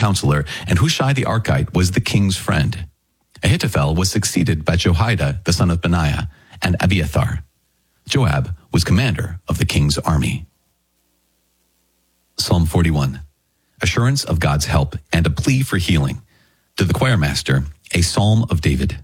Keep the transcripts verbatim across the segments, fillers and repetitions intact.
counselor, and Hushai the Archite was the king's friend. Ahithophel was succeeded by Jehoiada, the son of Benaiah, and Abiathar. Joab was commander of the king's army. Psalm forty-one, assurance of God's help and a plea for healing. To the choir master, a psalm of David.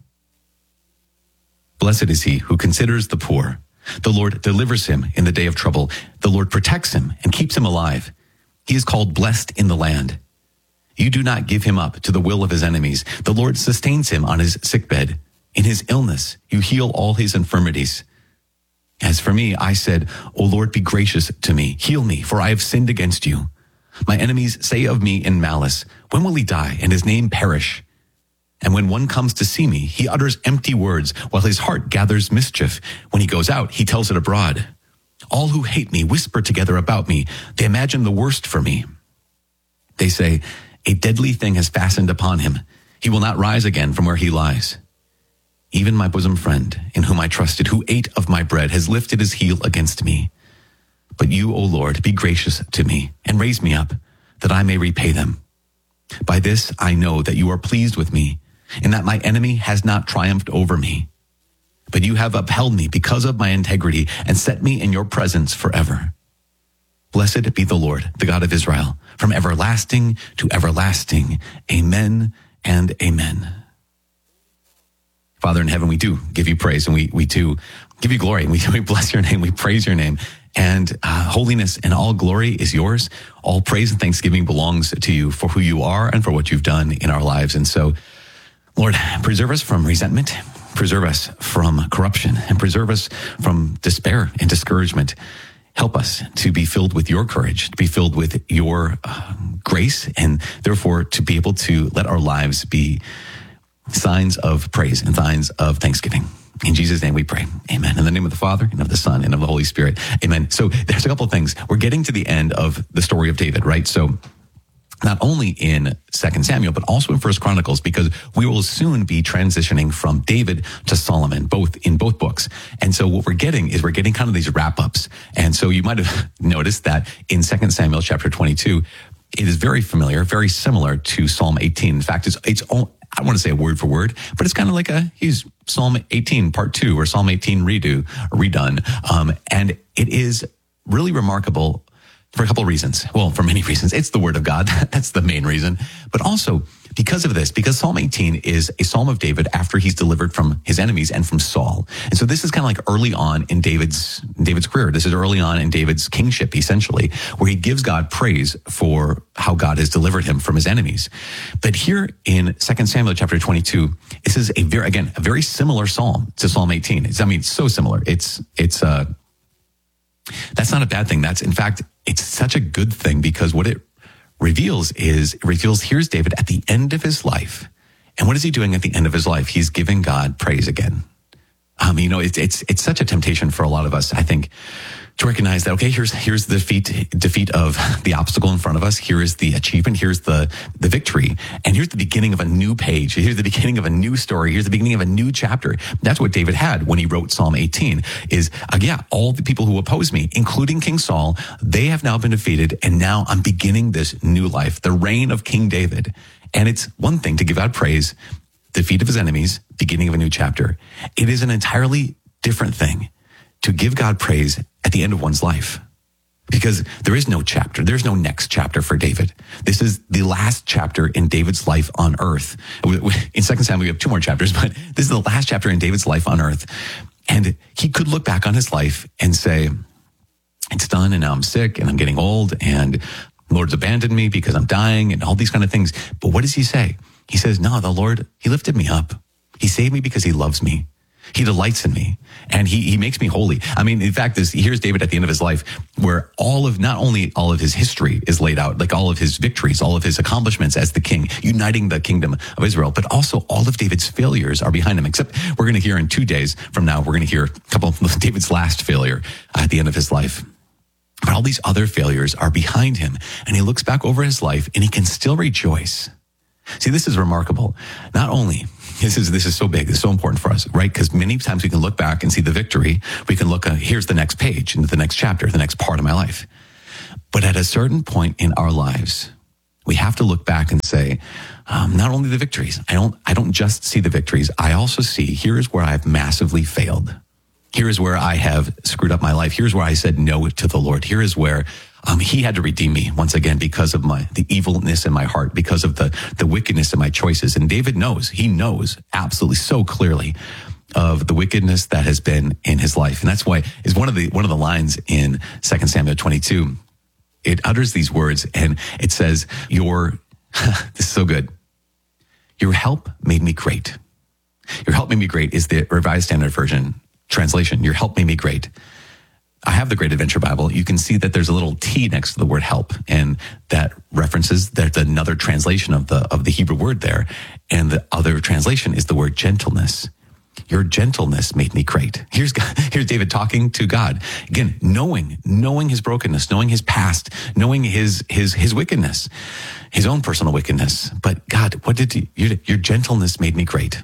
Blessed is he who considers the poor. The Lord delivers him in the day of trouble. The Lord protects him and keeps him alive. He is called blessed in the land. You do not give him up to the will of his enemies. The Lord sustains him on his sickbed. In his illness, you heal all his infirmities. As for me, I said, O Lord, be gracious to me. Heal me, for I have sinned against you. My enemies say of me in malice, when will he die and his name perish? And when one comes to see me, he utters empty words, while his heart gathers mischief. When he goes out, he tells it abroad. All who hate me whisper together about me. They imagine the worst for me. They say, a deadly thing has fastened upon him. He will not rise again from where he lies. Even my bosom friend, in whom I trusted, who ate of my bread, has lifted his heel against me. But you, O Lord, be gracious to me and raise me up, that I may repay them. By this I know that you are pleased with me, and that my enemy has not triumphed over me. But you have upheld me because of my integrity and set me in your presence forever. Blessed be the Lord, the God of Israel, from everlasting to everlasting. Amen and amen. Father in heaven, we do give you praise, and we, we do give you glory. We, we bless your name. We praise your name. And uh, holiness and all glory is yours. All praise and thanksgiving belongs to you for who you are and for what you've done in our lives. And so, Lord, preserve us from resentment, preserve us from corruption, and preserve us from despair and discouragement. Help us to be filled with your courage, to be filled with your uh, grace, and therefore to be able to let our lives be signs of praise and signs of thanksgiving. In Jesus' name we pray. Amen. In the name of the Father, and of the Son, and of the Holy Spirit. Amen. So there's a couple of things. We're getting to the end of the story of David, right? So not only in Second Samuel, but also in First Chronicles, because we will soon be transitioning from David to Solomon, both in both books. And so what we're getting is we're getting kind of these wrap-ups. And so you might have noticed that in Second Samuel chapter twenty-two, it is very familiar, very similar to Psalm eighteen. In fact, it's, it's all, I don't want to say a word for word, but it's kind of like a, he's Psalm eighteen part two or Psalm eighteen redo, redone. Um, and it is really remarkable for a couple of reasons. Well, for many reasons. It's the word of God. That's the main reason. But also because of this, because Psalm eighteen is a psalm of David after he's delivered from his enemies and from Saul. And so this is kind of like early on in David's, in David's career. This is early on in David's kingship, essentially, where he gives God praise for how God has delivered him from his enemies. But here in Second Samuel chapter twenty-two, this is a very, again, a very similar psalm to Psalm eighteen. It's, I mean, it's so similar. It's, it's, uh, that's not a bad thing. That's, in fact, it's such a good thing, because what it reveals is, it reveals here's David at the end of his life. And what is he doing at the end of his life? He's giving God praise again. Um, you know, it's, it's, it's such a temptation for a lot of us, I think, to recognize that, okay, here's, here's the defeat, defeat of the obstacle in front of us. Here is the achievement. Here's the, the victory. And here's the beginning of a new page. Here's the beginning of a new story. Here's the beginning of a new chapter. That's what David had when he wrote Psalm eighteen is, uh, yeah, all the people who oppose me, including King Saul, they have now been defeated. And now I'm beginning this new life, the reign of King David. And it's one thing to give God praise, defeat of his enemies, beginning of a new chapter. It is an entirely different thing to give God praise at the end of one's life, because there is no chapter. There's no next chapter for David. This is the last chapter in David's life on earth. In Second Samuel, we have two more chapters, but this is the last chapter in David's life on earth. And he could look back on his life and say, it's done, and now I'm sick, and I'm getting old, and the Lord's abandoned me because I'm dying, and all these kind of things. But what does he say? He says, no, the Lord, he lifted me up. He saved me because he loves me. He delights in me, and he, he makes me holy. I mean, in fact, this, here's David at the end of his life, where all of, not only all of his history is laid out, like all of his victories, all of his accomplishments as the king, uniting the kingdom of Israel, but also all of David's failures are behind him, except we're going to hear in two days from now, we're going to hear a couple of David's last failure at the end of his life. But all these other failures are behind him, and he looks back over his life, and he can still rejoice. See, this is remarkable. Not only, this is this is so big, it's so important for us, right? Because many times we can look back and see the victory. We can look, uh, here's the next page, into the next chapter, the next part of my life. But at a certain point in our lives, We have to look back and say, um, not only the victories, I don't, I don't just see the victories. I also see, here is where I've massively failed. Here is where I have screwed up my life. Here's where I said no to the Lord. Here is where um, he had to redeem me once again because of my the evilness in my heart, because of the the wickedness in my choices. And David knows, he knows absolutely so clearly of the wickedness that has been in his life. And that's why is one of the one of the lines in Second Samuel twenty-two. It utters these words and it says, your, this is so good. Your help made me great. Your help made me great is the Revised Standard Version translation. Your help made me great. I have the Great Adventure Bible. You can see that there's a little T next to the word help, and that references there's another translation of the of the Hebrew word there. And the other translation is the word gentleness. Your gentleness made me great. Here's God, here's David talking to God. Again, knowing, knowing his brokenness, knowing his past, knowing his his his wickedness, his own personal wickedness. But God, what did you, your, your gentleness made me great.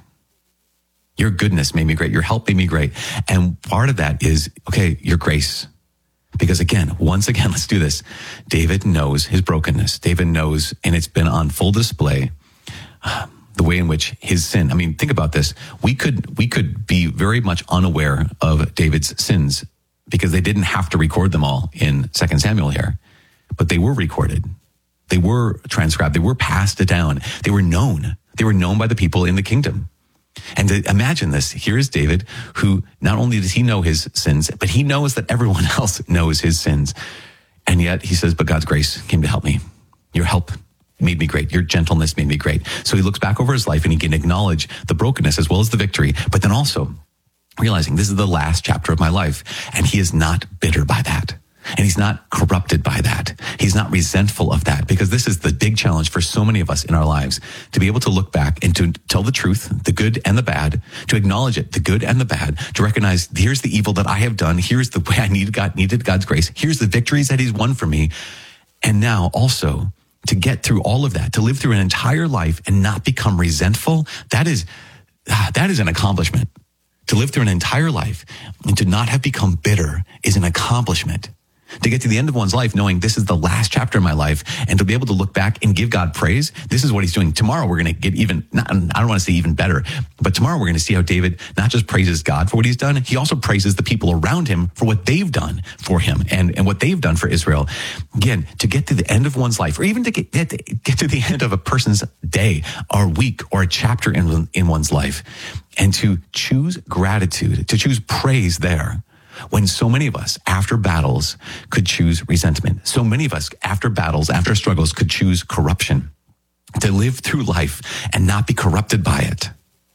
Your goodness made me great. Your help made me great. And part of that is, okay, your grace. Because again, once again, let's do this. David knows his brokenness. David knows, and it's been on full display, um, the way in which his sin, I mean, think about this. We could, we could be very much unaware of David's sins because they didn't have to record them all in Second Samuel here, but they were recorded. They were transcribed. They were passed down. They were known. They were known by the people in the kingdom. And to imagine this, here is David, who not only does he know his sins, but he knows that everyone else knows his sins. And yet he says, but God's grace came to help me. Your help made me great. Your gentleness made me great. So he looks back over his life and he can acknowledge the brokenness as well as the victory, but then also realizing this is the last chapter of my life. And he is not bitter by that. And he's not corrupted by that. He's not resentful of that, because this is the big challenge for so many of us in our lives, to be able to look back and to tell the truth, the good and the bad, to acknowledge it, the good and the bad, to recognize here's the evil that I have done. Here's the way I needed God, needed God's grace. Here's the victories that he's won for me. And now also to get through all of that, to live through an entire life and not become resentful. That is, that is an accomplishment. To live through an entire life and to not have become bitter is an accomplishment. To get to the end of one's life knowing this is the last chapter of my life, and to be able to look back and give God praise. This is what he's doing. Tomorrow we're going to get even, not, I don't want to say even better, but tomorrow we're going to see how David not just praises God for what he's done, he also praises the people around him for what they've done for him and, and what they've done for Israel. Again, to get to the end of one's life, or even to get, get, get to the end of a person's day or week or a chapter in, in one's life, and to choose gratitude, to choose praise there. When so many of us, after battles, could choose resentment. So many of us, after battles, after struggles, could choose corruption. To live through life and not be corrupted by it.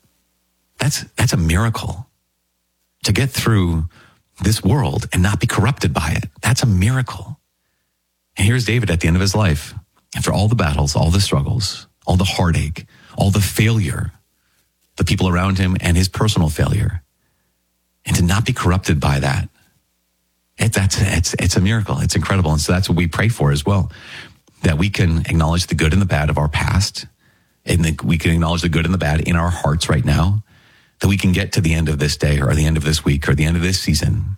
That's, that's a miracle. To get through this world and not be corrupted by it. That's a miracle. And here's David at the end of his life. After all the battles, all the struggles, all the heartache, all the failure, the people around him and his personal failure. And to not be corrupted by that, it, that's it's it's a miracle. It's incredible. And so that's what we pray for as well, that we can acknowledge the good and the bad of our past, and that we can acknowledge the good and the bad in our hearts right now, that we can get to the end of this day or the end of this week or the end of this season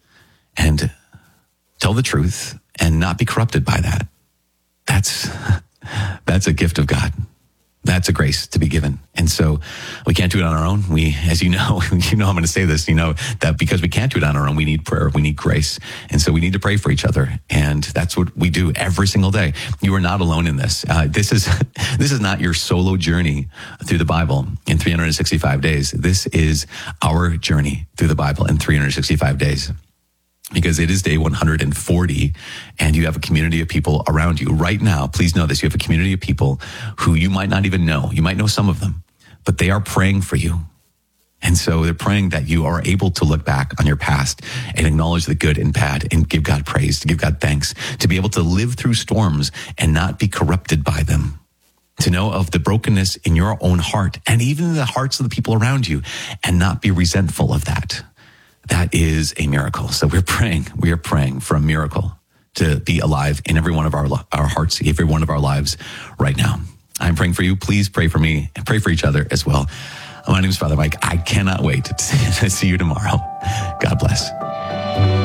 and tell the truth and not be corrupted by that. That's that's a gift of God. That's a grace to be given. And so we can't do it on our own. We, as you know, you know, I'm going to say this, you know, that because we can't do it on our own, we need prayer, we need grace. And so we need to pray for each other. And that's what we do every single day. You are not alone in this. Uh, this is, this is not your solo journey through the Bible in three hundred sixty-five days. This is our journey through the Bible in three hundred sixty-five days. Because it is day one hundred forty and you have a community of people around you right now. Please know this. You have a community of people who you might not even know. You might know some of them, but they are praying for you. And so they're praying that you are able to look back on your past and acknowledge the good and bad and give God praise, to give God thanks, to be able to live through storms and not be corrupted by them. To know of the brokenness in your own heart and even the hearts of the people around you and not be resentful of that. That is a miracle. So we're praying, we are praying for a miracle to be alive in every one of our our hearts, every one of our lives right now. I'm praying for you. Please pray for me and pray for each other as well. My name is Father Mike. I cannot wait to see you tomorrow. God bless.